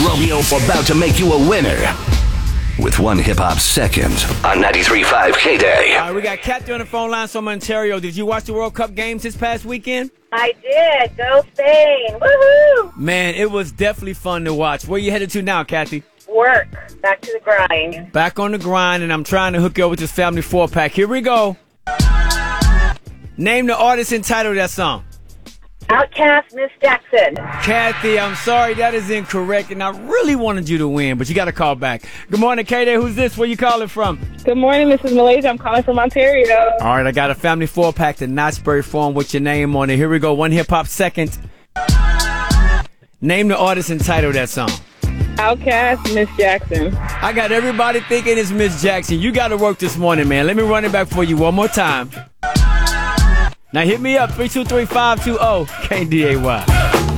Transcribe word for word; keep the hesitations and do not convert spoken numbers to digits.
Romeo about to make you a winner with one hip-hop second on ninety-three point five K-Day. All right, we got Kathy on the phone line from Ontario. Did you watch the World Cup games this past weekend? I did. Go Spain. Woohoo! Man, it was definitely fun to watch. Where you headed to now, Kathy? Work. Back to the grind. Back on the grind, and I'm trying to hook you up with this family four-pack. Here we go. Name the artist and title of that song. Outcast, Miss Jackson. Kathy, I'm sorry, that is incorrect, and I really wanted you to win, but you got to call back. Good morning, K-Day. Who's this? Where you calling from? Good morning, Missus Malaysia. I'm calling from Ontario. All right, I got a family four-pack to Knott'sberry Farm with your name on it. Here we go. One hip-hop second. Name the artist and title of that song. Outcast, Miss Jackson. I got everybody thinking it's Miss Jackson. You got to work this morning, man. Let me run it back for you one more time. Now hit me up, three two three, five two zero, K D A Y.